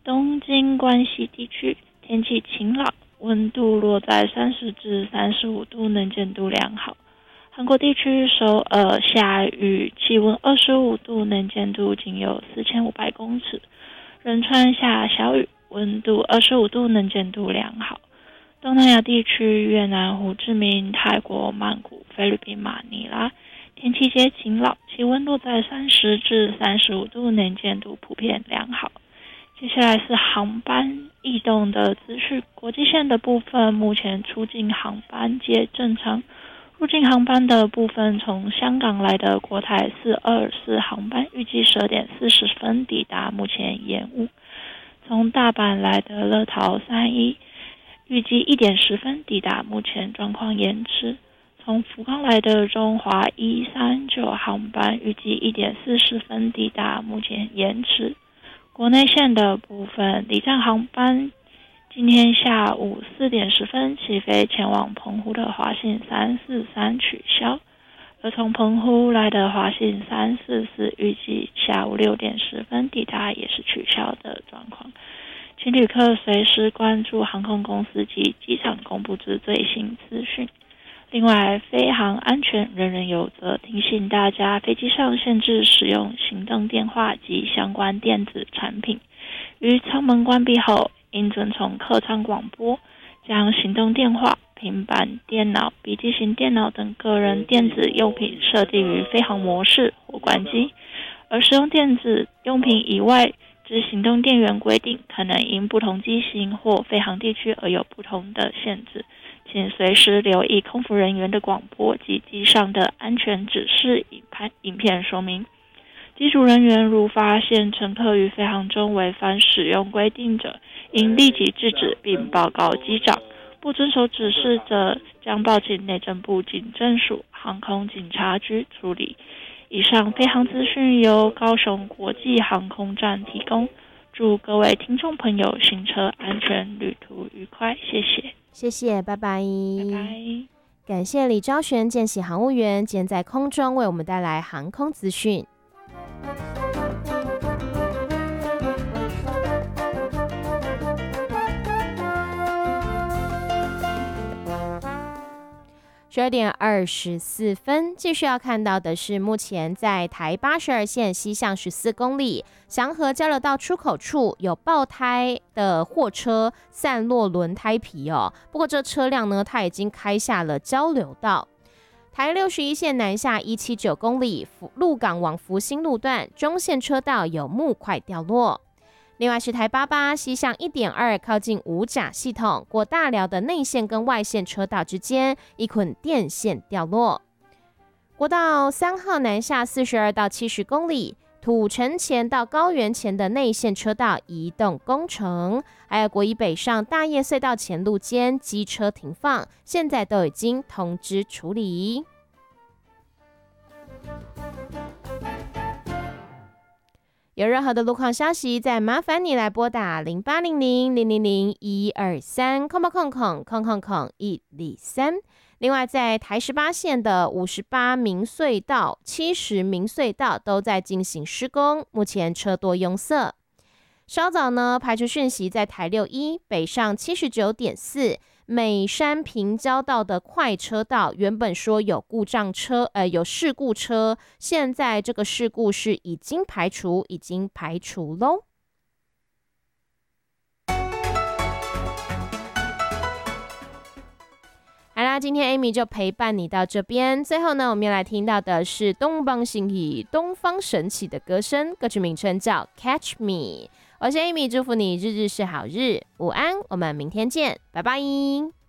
东京关西地区天气晴朗，温度落在30至35度，能见度良好。韩国地区首尔下雨，气温25度，能见度仅有4500公尺。仁川下小雨，温度25度，能见度良好。东南亚地区越南胡志明、泰国曼谷、菲律宾马尼拉天气皆晴朗，气温落在30至35度，能见度普遍良好。接下来是航班异动的资讯。国际线的部分，目前出境航班皆正常。入境航班的部分，从香港来的国泰424航班预计12点40分抵达，目前延误。从大阪来的乐桃31预计1点10分抵达，目前状况延迟。从福冈来的中华139航班预计1点40分抵达，目前延迟。国内线的部分，离站航班今天下午4点10分起飞前往澎湖的华信343取消，而从澎湖来的华信344预计下午6点10分抵达，也是取消的状况。请旅客随时关注航空公司及机场公布之最新资讯。另外，飞航安全人人有责，提醒大家飞机上限制使用行动电话及相关电子产品。于舱门关闭后，应遵从客舱广播，将行动电话、平板电脑、笔记型电脑等个人电子用品设定于飞行模式或关机，而使用电子用品以外之行动电源规定，可能因不同机型或飞行地区而有不同的限制，请随时留意空服人员的广播及机上的安全指示影片说明。机组人员如发现乘客于飞行中违反使用规定者，应立即制止并报告机长，不遵守指示者将报请内政部警政署航空警察局处理。以上飞航资讯由高雄国际航空站提供，祝各位听众朋友行车安全，旅途愉快，谢谢。 谢谢，拜拜。 拜拜。 感谢李昭璇见习航务员今天在空中为我们带来航空资讯。12点24分，继续要看到的是，目前在台82线西向14公里祥和交流道出口处有爆胎的货车散落轮胎皮哦，不过这车辆呢，它已经开下了交流道。台61线南下179公里鹿港往福兴路段中线车道有木块掉落。另外是台88西向 1.2 靠近五甲系统过大寮的内线跟外线车道之间一捆电线掉落。国道3号南下42到70公里土城前到高原前的内线车道移动工程，还有国一北上大叶隧道前路间机车停放，现在都已经通知处理。有任何的路况消息，再麻烦你来拨打0800000123123。另外，在台18线的58民隧道、70民隧道都在进行施工，目前车多拥塞。稍早呢，排除讯息在台61北上79.4。美山平交道的快车道原本说有故障车，有事故车，现在这个事故是已经排除喽。好啦，今天 Amy 就陪伴你到这边。最后呢，我们要来听到的是东方神起、东方神起的歌声，歌曲名称叫 Catch Me。我是 Amy， 祝福你日日是好日，午安，我们明天见，拜拜。